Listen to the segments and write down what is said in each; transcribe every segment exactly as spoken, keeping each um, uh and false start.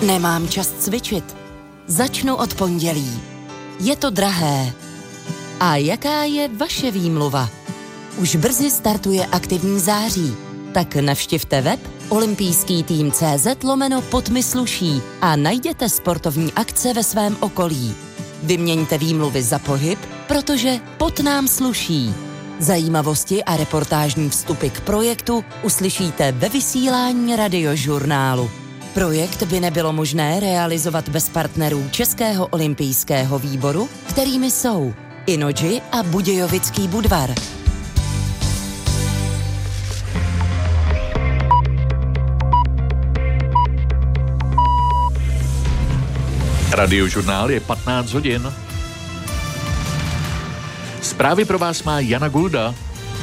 Nemám čas cvičit. Začnu od pondělí. Je to drahé. A jaká je vaše výmluva? Už brzy startuje aktivní září. Tak navštivte web olympijský tým tečka cé zet lomeno pod mi sluší a najděte sportovní akce ve svém okolí. Vyměňte výmluvy za pohyb, protože pot nám sluší. Zajímavosti a reportážní vstupy k projektu uslyšíte ve vysílání Radiožurnálu. Projekt by nebylo možné realizovat bez partnerů Českého olympijského výboru, kterými jsou Innogy a Budějovický Budvar. Radiožurnál je patnáct hodin. Zprávy pro vás má Jana Gulda.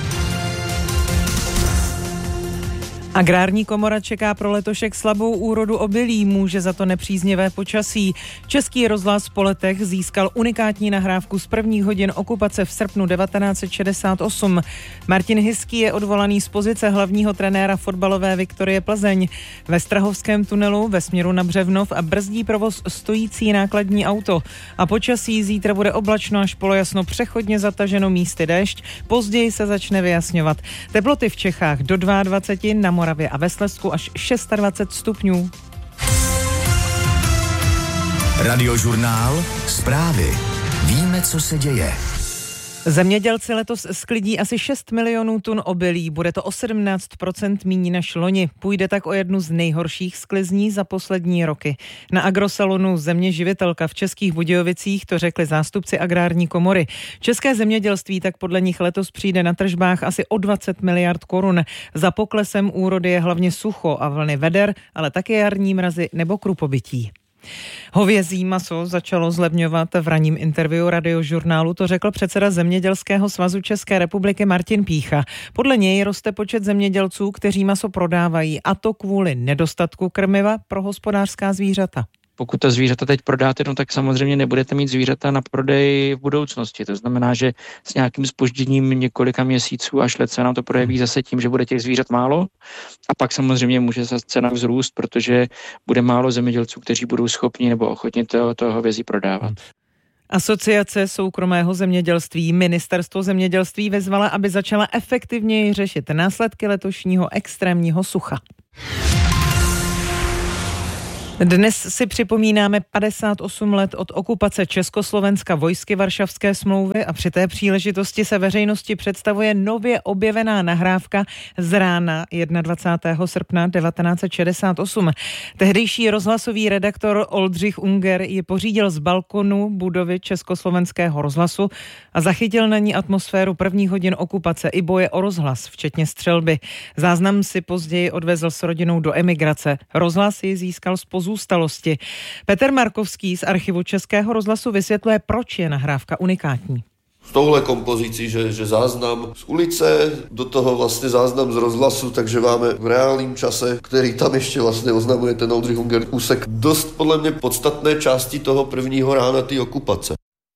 Agrární komora čeká pro letošek slabou úrodu obilí, může za to nepříznivé počasí. Český rozhlas po letech získal unikátní nahrávku z prvních hodin okupace v srpnu devatenáct set šedesát osm. Martin Hiský je odvolaný z pozice hlavního trenéra fotbalové Viktorie Plzeň. Ve Strahovském tunelu ve směru na Břevnov a brzdí provoz stojící nákladní auto. A počasí zítra bude oblačno až polojasno, přechodně zataženo, místy déšť, později se začne vyjasňovat. Teploty v Čechách do dvacet dva, na Moravě a ve Slezsku až dvacet šest stupňů. Radiožurnál, zprávy. Víme, co se děje. Zemědělci letos sklidí asi šest milionů tun obilí, bude to o sedmnáct procent míň než loni. Půjde tak o jednu z nejhorších sklizní za poslední roky. Na agrosalonu Země živitelka v Českých Budějovicích to řekli zástupci Agrární komory. České zemědělství tak podle nich letos přijde na tržbách asi o dvacet miliard korun. Za poklesem úrody je hlavně sucho a vlny veder, ale také jarní mrazy nebo krupobytí. Hovězí maso začalo zlevňovat. V ranním interview Radiožurnálu to řekl předseda Zemědělského svazu České republiky Martin Pícha. Podle něj roste počet zemědělců, kteří maso prodávají, a to kvůli nedostatku krmiva pro hospodářská zvířata. Pokud ta zvířata teď prodáte, no tak samozřejmě nebudete mít zvířata na prodej v budoucnosti. To znamená, že s nějakým zpožděním několika měsíců až let se nám to projeví zase tím, že bude těch zvířat málo a pak samozřejmě může se cena vzrůst, protože bude málo zemědělců, kteří budou schopni nebo ochotni toho, toho hovězí prodávat. Asociace soukromého zemědělství Ministerstvo zemědělství vyzvala, aby začala efektivněji řešit následky letošního extrémního sucha. Dnes si připomínáme padesát osm let od okupace Československa vojsky Varšavské smlouvy a při té příležitosti se veřejnosti představuje nově objevená nahrávka z rána dvacátého prvního srpna devatenáct set šedesát osm. Tehdejší rozhlasový redaktor Oldřich Unger ji pořídil z balkonu budovy Československého rozhlasu a zachytil na ní atmosféru prvních hodin okupace i boje o rozhlas, včetně střelby. Záznam si později odvezl s rodinou do emigrace. Rozhlas ji získal z pozůstalosti. Petr Markovský z archivu Českého rozhlasu vysvětluje, proč je nahrávka unikátní. Z touhle kompozicí, že, že záznam z ulice, do toho vlastně záznam z rozhlasu, takže máme v reálném čase, který tam ještě vlastně oznamuje ten Oldřich Unger, úsek dost podle mě podstatné části toho prvního rána té okupace.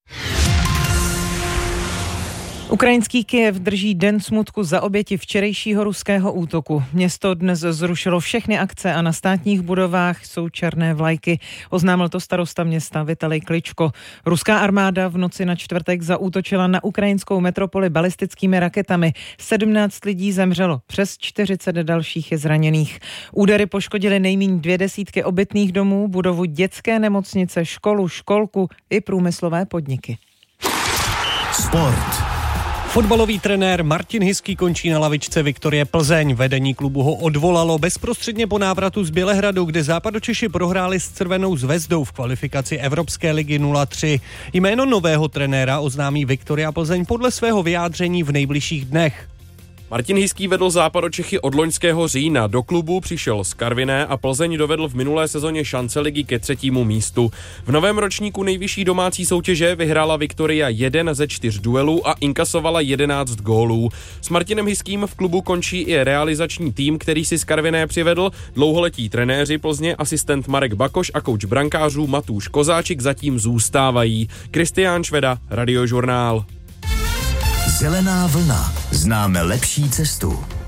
Ukrajinský Kyjev drží den smutku za oběti včerejšího ruského útoku. Město dnes zrušilo všechny akce a na státních budovách jsou černé vlajky. Oznámil to starosta města Vitalij Kličko. Ruská armáda v noci na čtvrtek zaútočila na ukrajinskou metropoli balistickými raketami. sedmnáct lidí zemřelo, přes čtyřicet dalších je zraněných. Údery poškodily nejméně dvě desítky obytných domů, budovu dětské nemocnice, školu, školku i průmyslové podniky. Sport. Fotbalový trenér Martin Hiský končí na lavičce Viktorie Plzeň. Vedení klubu ho odvolalo bezprostředně po návratu z Bělehradu, kde Západočeši prohráli s Crvenou zvezdou v kvalifikaci Evropské ligy nula tři. Jméno nového trenéra oznámí Viktoria Plzeň podle svého vyjádření v nejbližších dnech. Martin Hiský vedl Západočechy od loňského října. Do klubu přišel z Karviné a Plzeň dovedl v minulé sezóně šance ligy ke třetímu místu. V novém ročníku nejvyšší domácí soutěže vyhrála Viktoria jeden ze čtyř duelů a inkasovala jedenáct gólů. S Martinem Hiským v klubu končí i realizační tým, který si z Karviné přivedl. Dlouholetí trenéři Plzně, asistent Marek Bakoš a kouč brankářů Matúš Kozáčik zatím zůstávají. Kristián Šveda, Radiožurnál. Zelená vlna. Známe lepší cestu.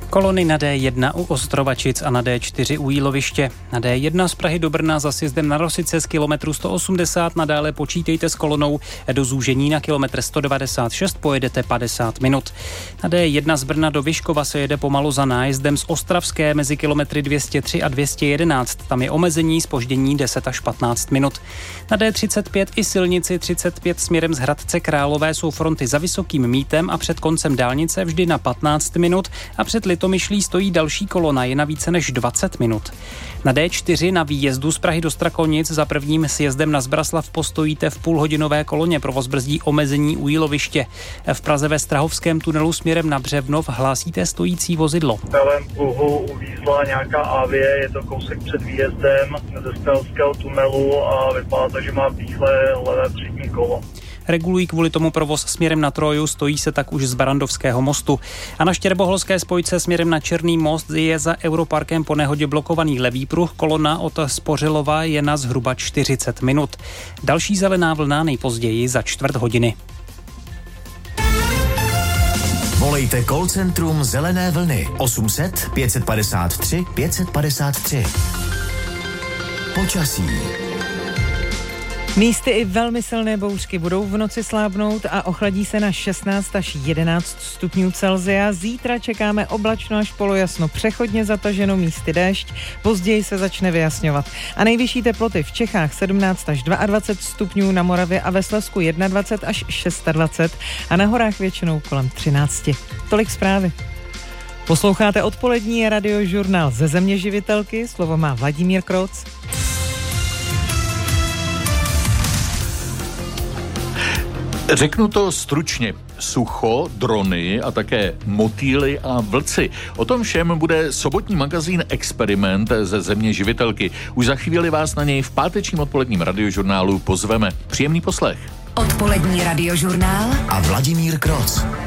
Kolony na D jedna u Ostrovačic a na D čtyři u Jíloviště. Na D jedna z Prahy do Brna za sjezdem na Rosice z kilometru sto osmdesát nadále počítejte s kolonou. Do zúžení na kilometr sto devadesát šest pojedete padesát minut. Na D jedna z Brna do Vyškova se jede pomalu za nájezdem z Ostravské mezi kilometry dvě stě tři a dvě stě jedenáct. Tam je omezení zpoždění deset až patnáct minut. Na D třicet pět i silnici třicet pět směrem z Hradce Králové jsou fronty za Vysokým Mítem a před koncem dálnice vždy na patnáct minut a před Litomyšlí stojí další kolona, je na více než dvacet minut. Na D čtyři na výjezdu z Prahy do Strakonic za prvním sjezdem na Zbraslav postojíte v půlhodinové koloně, provoz brzdí omezení u Jíloviště. V Praze ve Strahovském tunelu směrem na Břevnov hlásíte stojící vozidlo. V pravém pruhu uvízla nějaká Avie, je to kousek před výjezdem ze Strahovského tunelu a vypadá to, že má píchle levé přední kolo. Regulují kvůli tomu provoz směrem na Troju, stojí se tak už z Barandovského mostu. A na Štěrboholské spojce směrem na Černý most je za Europarkem po nehodě blokovaný levý pruh. Kolona od Spořilova je na zhruba čtyřicet minut. Další zelená vlna nejpozději za čtvrt hodiny. Volejte call centrum Zelené vlny osm set pět padesát tři pět padesát tři. Počasí. Místy i velmi silné bouřky budou v noci slábnout a ochladí se na šestnáct až jedenáct stupňů Celsia. Zítra čekáme oblačno až polojasno, přechodně zataženo, místy déšť, později se začne vyjasňovat. A nejvyšší teploty v Čechách sedmnáct až dvacet dva stupňů, na Moravě a ve Slezsku dvacet jedna až dvacet šest a na horách většinou kolem třináct. Tolik zprávy. Posloucháte odpolední radiožurnál ze Země živitelky, slovo má Vladimír Kroc. Řeknu to stručně. Sucho, drony a také motýly a vlci. O tom všem bude sobotní magazín Experiment ze Země živitelky. Už za chvíli vás na něj v pátečním odpoledním radiožurnálu pozveme. Příjemný poslech. Odpolední radiožurnál a Vladimír Kroc.